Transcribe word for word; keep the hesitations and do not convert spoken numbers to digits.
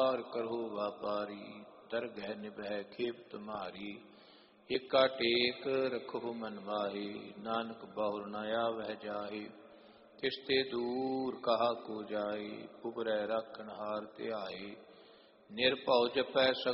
और करहु व्यापारी दरगह निभै खेप तुम्हारी। एका टेक रखो मन माही नानक बहुर न आवह जाहि। तिसते दूर कहा को जाई उबरै राखण हार ध्याई। निरभउ जपै